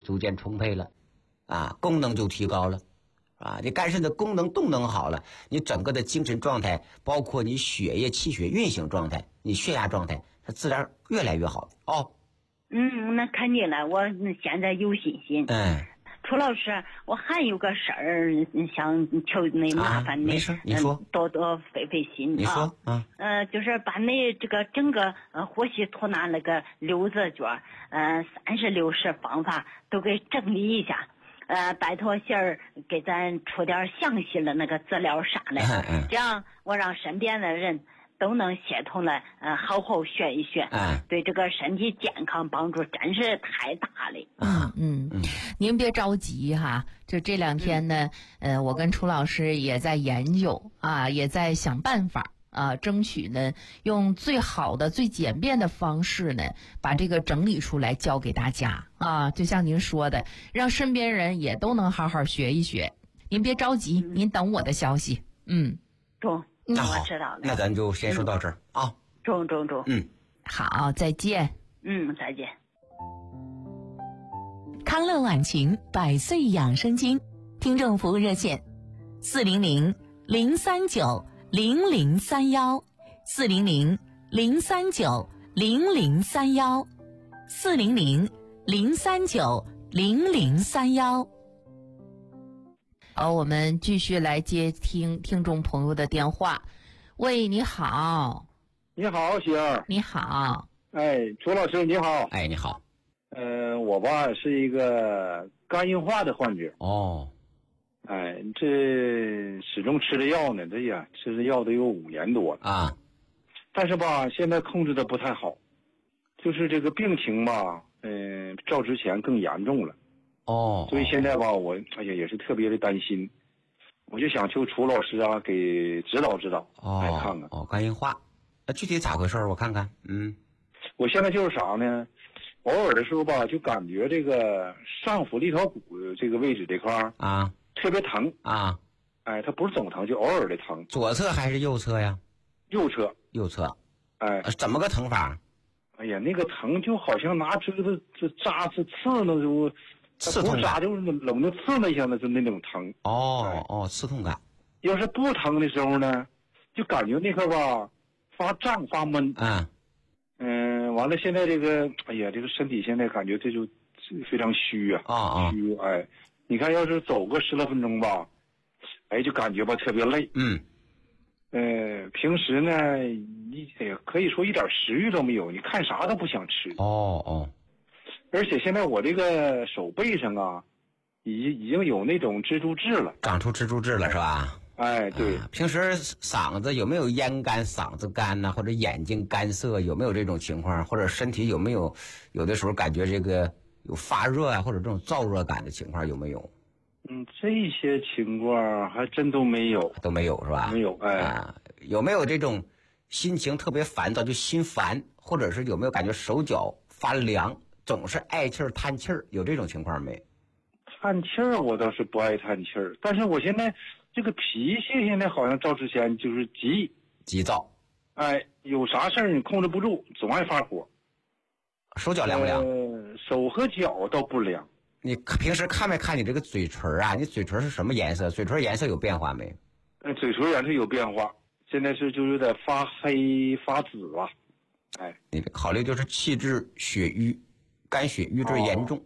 逐渐充沛了，功能就提高了，你肝肾的功能动能好了，你整个的精神状态，包括你血液气血运行状态，你血压状态，它自然越来越好哦。 那肯定了，我现在有信心。楚老师，我还有个事儿想求你麻烦你， 没事，你说， 多多费心。 你说就是把你这个整个呼吸吐纳那个6字诀，36式方法都给整理一下。拜托信儿给咱出点详细的那个资料上来，这样我让身边的人都能协同了，好好学一学，对这个身体健康帮助真是太大了。 您别着急哈，这2天呢，我跟楚老师也在研究也在想办法争取呢用最好的最简便的方式呢把这个整理出来教给大家就像您说的，让身边人也都能好好学一学。您别着急，您等我的消息。 那我知道了。 那咱就先说到这儿啊。 中。 好，再见。 再见。 康乐晚晴100岁养生经听众服务热线400-039-0031，400-039-0031。 好，我们继续来接听众朋友的电话。喂，你好。 你好，喜儿。 你好。 楚老师你好。 你好。 我吧是一个肝硬化的患者。这始终吃的药呢，吃的药都有5年多了但是吧现在控制的不太好，就是这个病情吧照之前更严重了。所以现在吧我也是特别的担心，我就想求楚老师给指导指导，来看看。 肝硬化，那具体咋回事我看看。 我现在就是啥呢，偶尔的时候吧就感觉这个上腹立条骨这个位置这块特别疼它不是总疼，就偶尔的疼。 左侧还是右侧呀？ 右侧。 怎么个疼法？ 那个疼就好像拿这个扎刺呢，就刺痛感， 就是冷的刺那像的，就那种疼。 刺痛感。 要是不疼的时候呢，就感觉那块吧发胀发闷。完了现在这个这个身体现在感觉这就非常虚虚。你看要是走个10来分钟吧，就感觉吧特别累。平时呢可以说一点食欲都没有，你看啥都不想吃。而且现在我这个手背上已经有那种蜘蛛痣了， 长出蜘蛛痣了是吧？ 对。 平时嗓子有没有咽干、嗓子干或者眼睛干涩，有没有这种情况？或者身体有没有的时候感觉这个有发热或者这种燥热感的情况有没有？ 这些情况还真都没有。 都没有是吧？ 没有。 有没有这种心情特别烦躁，就心烦，或者是有没有感觉手脚发凉，总是爱气儿叹气儿，有这种情况没？ 叹气儿我倒是不爱叹气儿，但是我现在这个脾气现在好像照之前就是急躁。 有啥事儿你控制不住，总爱发火。 手脚凉不凉？ 手和脚倒不凉。 你平时看没看你这个嘴唇你嘴唇是什么颜色？嘴唇颜色有变化没？ 嘴唇颜色有变化，现在就有点发黑发紫你考虑就是气滞血瘀，肝血瘀滞严重。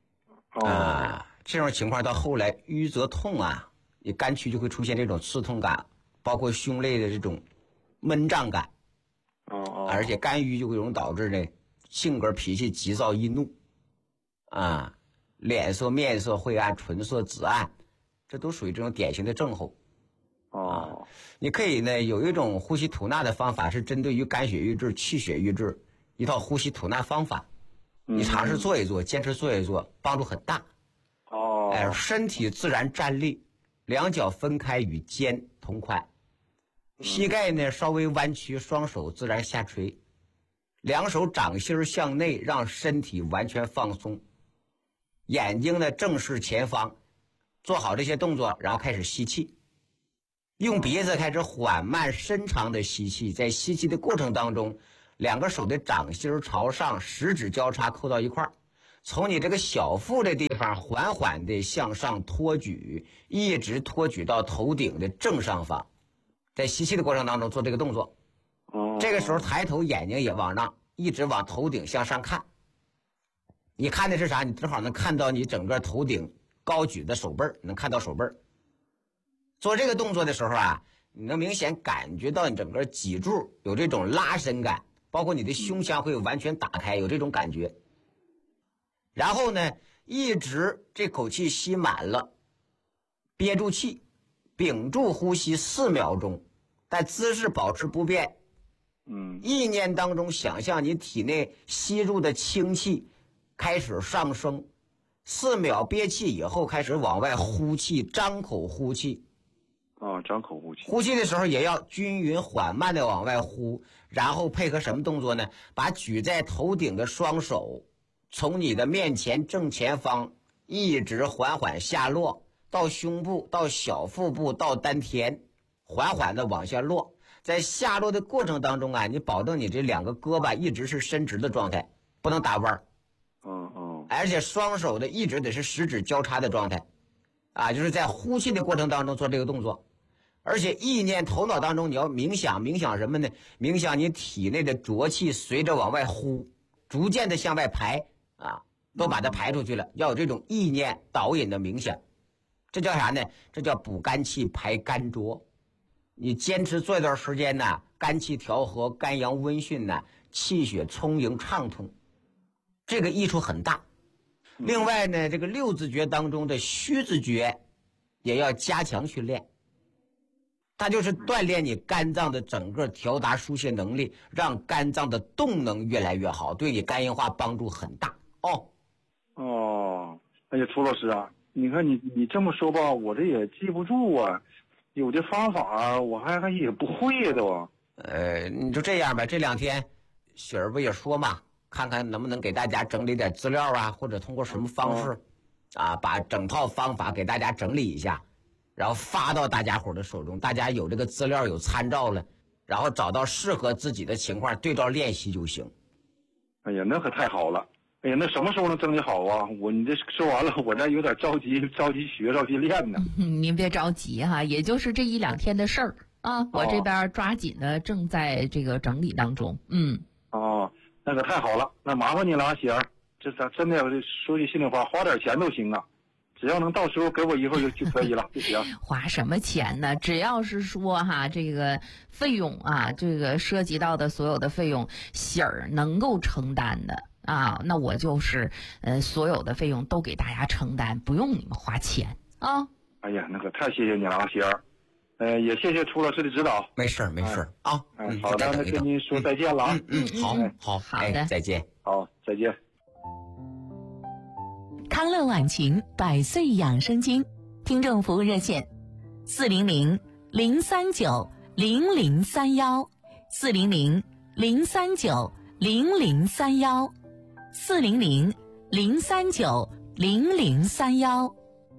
这种情况到后来瘀则痛你肝区就会出现这种刺痛感，包括胸肋的这种闷胀感。而且肝郁就会容易导致呢性格脾气急躁易怒脸色面色晦暗，唇色紫暗，这都属于这种典型的症候。你可以呢有一种呼吸吐纳的方法，是针对于肝血瘀滞、气血瘀滞一套呼吸吐纳方法。你尝试做一做，坚持做一做，帮助很大。身体自然站立，两脚分开与肩同宽，膝盖呢稍微弯曲，双手自然下垂，两手掌心向内，让身体完全放松。眼睛呢正视前方，做好这些动作，然后开始吸气，用鼻子开始缓慢深长的吸气。在吸气的过程当中，两个手的掌心朝上，食指交叉扣到一块儿， 从你这个小腹的地方缓缓地向上托举，一直托举到头顶的正上方。在吸气的过程当中做这个动作。这个时候抬头，眼睛也往上，一直往头顶向上看。你看的是啥？你正好能看到你整个头顶高举的手背，能看到手背。做这个动作的时候啊，你能明显感觉到你整个脊柱有这种拉伸感，包括你的胸腔会完全打开，有这种感觉。然后呢，一直这口气吸满了，憋住气，屏住呼吸4秒钟，但姿势保持不变。意念当中想象你体内吸入的氢气开始上升，4秒憋气以后开始往外呼气，张口呼气。 张口呼气。 呼气的时候也要均匀缓慢的往外呼，然后配合什么动作呢？把举在头顶的双手从你的面前正前方一直缓缓下落，到胸部，到小腹部，到丹田，缓缓的往下落。在下落的过程当中啊，你保证你这2个胳膊一直是伸直的状态，不能打弯。而且双手的一直得是十指交叉的状态，就是在呼气的过程当中做这个动作。而且意念头脑当中你要冥想什么呢？冥想你体内的浊气随着往外呼，逐渐的向外排都把它排出去了，要有这种意念导引的冥想。这叫啥呢？这叫补肝气排肝浊。你坚持做一段时间呢，肝气调和，肝阳温煦呢，气血充盈畅通，这个益处很大。另外呢，这个6字诀当中的虚字诀也要加强训练，它就是锻炼你肝脏的整个调达疏泄能力，让肝脏的动能越来越好，对你肝硬化帮助很大。 哎呀，涂老师啊，你看你这么说吧，我这也记不住啊，有的方法我还也不会的啊。 你就这样吧，这2天雪儿不也说嘛，看看能不能给大家整理点资料啊，或者通过什么方式把整套方法给大家整理一下，然后发到大家伙的手中，大家有这个资料有参照了，然后找到适合自己的情况对照练习就行。 哎呀，那可太好了。哎呀，那什么时候能整理好啊？你这说完了，我这有点着急学着急练呢。 您别着急哈，也就是这1-2天的事儿我这边抓紧的正在这个整理当中。 那可太好了，那麻烦你了，喜儿，这咱真的说句心里话，花点钱都行啊，只要能到时候给我一份就可以了，就行。 花什么钱呢？只要是说这个费用这个涉及到的所有的费用，喜儿能够承担的那我就是所有的费用都给大家承担，不用你们花钱哎呀，那可太谢谢你了，喜儿。也谢谢涂老师的指导。 没事好的，那跟您说再见了好的，再见。 好，再见。 康乐晚晴100岁养生经听众服务热线400-039-0031 400-039-0031 400-039-0031。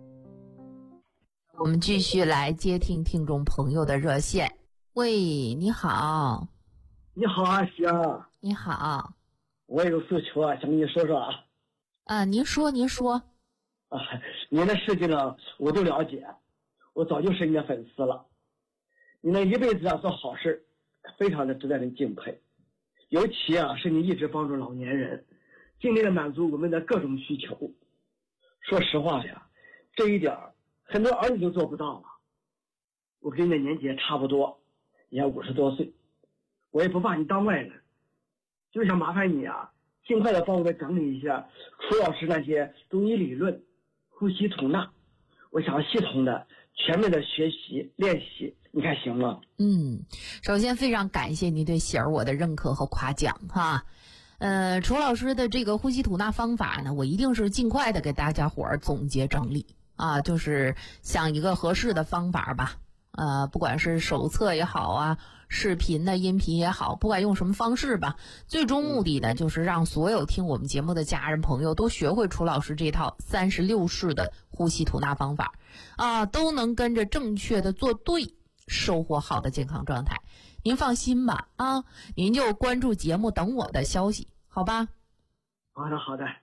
我们继续来接听听众朋友的热线。喂，你好。 你好啊，喜儿。 你好。 我有诉求想跟你说说您说。 你的事情呢，我都了解，我早就是你的粉丝了。你那一辈子做好事，非常的值得人敬佩。尤其是你一直帮助老年人，尽力的满足我们的各种需求。说实话呀，这一点很多儿女都做不到了。我跟你的年纪也差不多，也50多岁，我也不把你当外人，就想麻烦你尽快的帮我们整理一下楚老师那些中医理论、呼吸吐纳，我想系统的、全面的学习练习，你看行吗？ 首先非常感谢您对喜儿我的认可和夸奖楚老师的这个呼吸吐纳方法呢，我一定是尽快的给大家伙儿总结整理就是想一个合适的方法吧。不管是手册也好视频的音频也好，不管用什么方式吧，最终目的呢，就是让所有听我们节目的家人朋友都学会楚老师这套36式的呼吸吐纳方法都能跟着正确的做对，收获好的健康状态。您放心吧您就关注节目等我的消息，好吧？ 好的，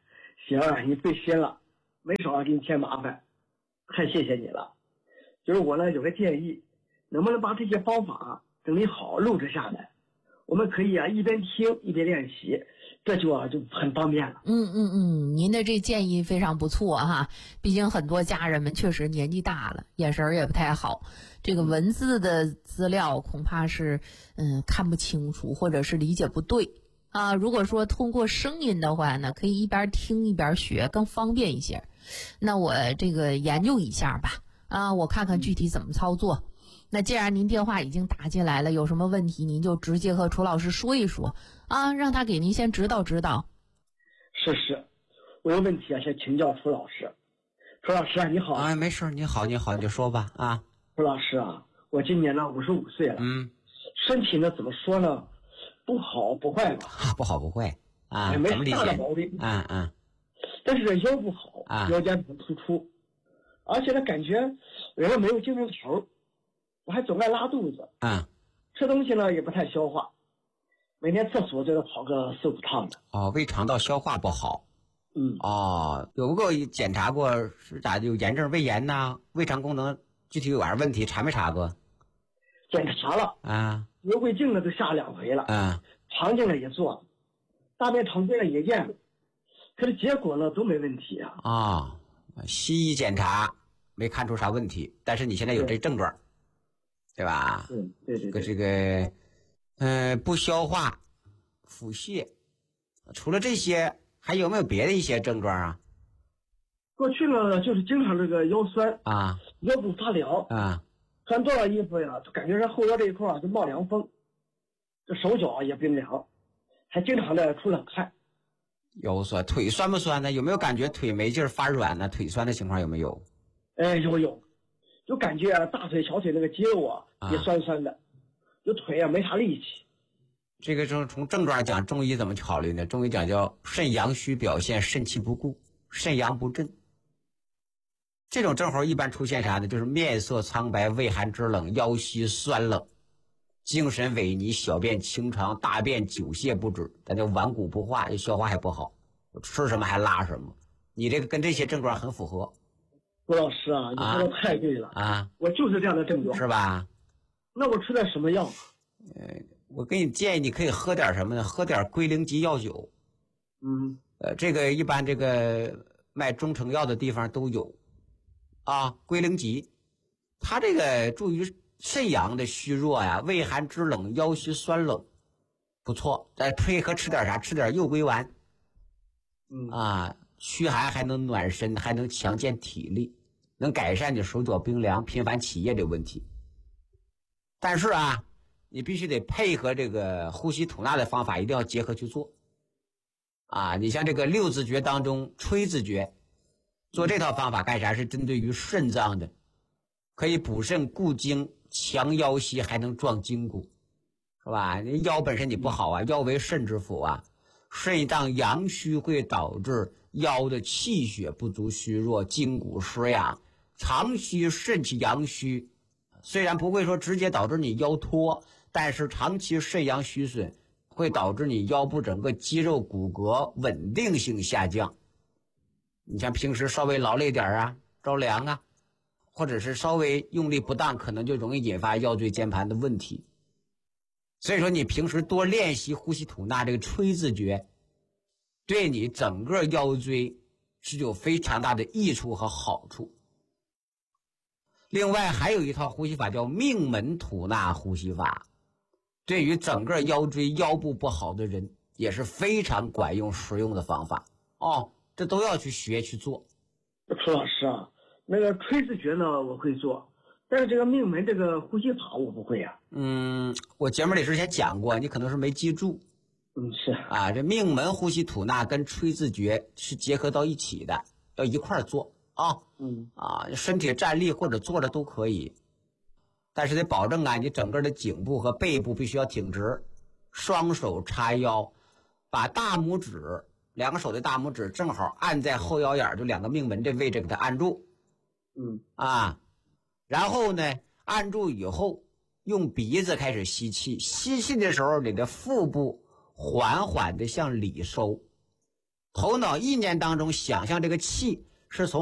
行啊，你费心了，没少给你添麻烦，太谢谢你了。就是我呢有个建议，能不能把这些方法整理好录制下来，我们可以一边听一边练习，这就很方便了。 您的这建议非常不错哈，毕竟很多家人们确实年纪大了，眼神也不太好，这个文字的资料恐怕是看不清楚，或者是理解不对啊。如果说通过声音的话呢，可以一边听一边学，更方便一些。那我这个研究一下吧，我看看具体怎么操作。那既然您电话已经打进来了，有什么问题您就直接和楚老师说一说让他给您先指导指导。 是，我有问题先请教楚老师。楚老师你好。 没事，你好，你就说吧楚老师我今年呢55岁了，身体呢怎么说呢，不好不坏吧。 不好不坏没大的毛病。但是这腰不好，腰间盘突出，而且呢感觉人没有精神头，我还总爱拉肚子，吃东西呢也不太消化，每天厕所就得跑个4、5趟的。 胃肠道消化不好。有过检查过是咋有炎症、胃炎呐？胃肠功能具体有啥问题查没查过？ 检查了胃胃镜呢都下2回了，肠镜呢也做了，大便常规呢也验了，可是结果呢都没问题西医检查没看出啥问题，但是你现在有这症状，对吧？ 对。 这个不消化、腹泻，除了这些还有没有别的一些症状过去呢就是经常这个腰酸腰部发凉穿多少衣服呀，就感觉这后腰这一块就冒凉风，这手脚也冰凉，还经常的出冷汗。 腰酸，腿酸不酸呢？有没有感觉腿没劲儿发软呢？腿酸的情况有没有？ 有，就感觉大腿小腿那个肌肉也酸酸的，就腿没啥力气。 这个从症状讲，中医怎么考虑呢？中医讲叫肾阳虚表现，肾气不固，肾阳不振。这种症候一般出现啥呢？就是面色苍白、畏寒肢冷、腰膝酸冷、精神萎靡、小便清长、大便久泻不止，咱就顽固不化，消化还不好，吃什么还拉什么。你这个跟这些症状很符合。 郭老师你说的太对了我就是这样的症状， 是吧？ 那我吃点什么药？ 我给你建议，你可以喝点什么呢？喝点龟苓吉药酒。这个一般这个卖中成药的地方都有龟苓吉，它这个助于肾阳的虚弱胃寒肢冷、腰膝酸冷，不错。再配合吃点啥？吃点右归丸。驱寒还能暖身，还能强健体力，能改善你手脚冰凉、频繁起夜的问题。但是你必须得配合这个呼吸吐纳的方法，一定要结合去做。你像这个6字诀当中吹字诀，做这套方法干啥？是针对于肾脏的，可以补肾固精、强腰膝，还能壮筋骨，是吧？腰本身你不好腰为肾之府肾脏阳虚会导致腰的气血不足虚弱，筋骨失养，长期肾气阳虚，虽然不会说直接导致你腰脱，但是长期肾阳虚损会导致你腰部整个肌肉骨骼稳定性下降。你像平时稍微劳累点着凉或者是稍微用力不当，可能就容易引发腰椎间盘的问题。所以说你平时多练习呼吸吐纳这个吹字诀，对你整个腰椎是有非常大的益处和好处。另外还有一套呼吸法叫命门吐纳呼吸法，对于整个腰椎腰部不好的人也是非常管用实用的方法这都要去学去做。 楚老师那个吹字诀呢我会做，但是这个命门这个呼吸法我不会我节目里之前讲过，你可能是没记住。 是这命门呼吸吐纳跟吹字诀是结合到一起的，要一块儿做身体站立或者坐着都可以，但是得保证你整个的颈部和背部必须要挺直，双手叉腰，把大拇指2个手的大拇指正好按在后腰眼，就2个命门这位置给它按住。然后呢按住以后用鼻子开始吸气，吸气的时候你的腹部缓缓的向里收， 头脑意念当中想象这个气是从